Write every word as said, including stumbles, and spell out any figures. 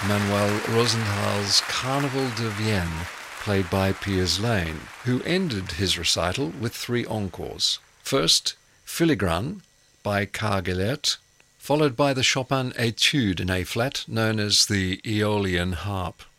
Manuel Rosenthal's Carnival de Vienne, played by Piers Lane, who ended his recital with three encores. First, Filigrane by Carl Gellert, followed by the Chopin Etude in A-flat, known as the Aeolian Harp.